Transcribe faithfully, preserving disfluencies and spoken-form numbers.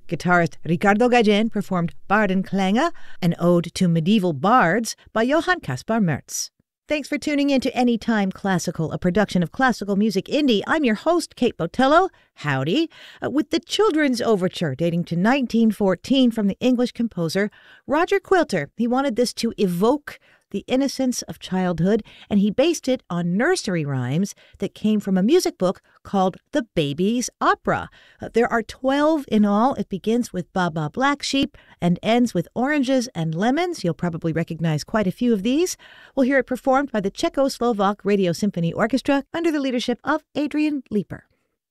Guitarist Ricardo Gallen performed Bardenklänge, an ode to medieval bards by Johann Caspar Merz. Thanks for tuning in to Anytime Classical, a production of Classical Music Indie. I'm your host, Kate Botello. Howdy. Uh, with the Children's Overture, dating to nineteen fourteen from the English composer Roger Quilter. He wanted this to evoke the innocence of childhood, and he based it on nursery rhymes that came from a music book called The Baby's Opera. Uh, there are twelve in all. It begins with Baa Baa Black Sheep and ends with Oranges and Lemons. You'll probably recognize quite a few of these. We'll hear it performed by the Czechoslovak Radio Symphony Orchestra under the leadership of Adrian Leeper.